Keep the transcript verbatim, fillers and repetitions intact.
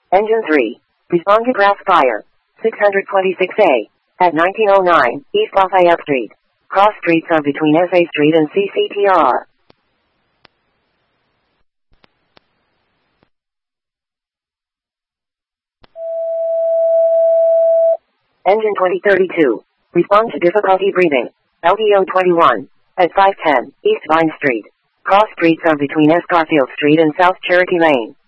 Engine three. Respond to grass fire. six twenty-six A. At nineteen oh nine, East Lafayette Street. Cross streets are between S A Street and C C T R. Engine twenty thirty-two. Respond to difficulty breathing. L D O twenty-one. At five ten, East Vine Street. Cross streets are between Escarfield Street and South Cherokee Lane.